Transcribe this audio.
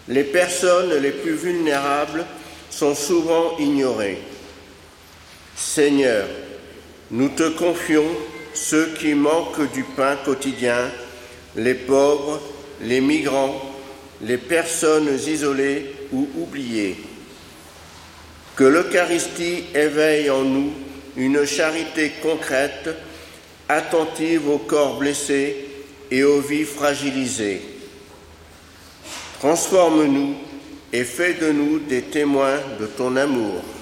Les personnes les plus vulnérables sont souvent ignorées. Seigneur, nous te confions ceux qui manquent du pain quotidien, les pauvres, les migrants, les personnes isolées ou oubliées. Que l'Eucharistie éveille en nous une charité concrète, attentive aux corps blessés et aux vies fragilisées. Transforme-nous et fais de nous des témoins de ton amour.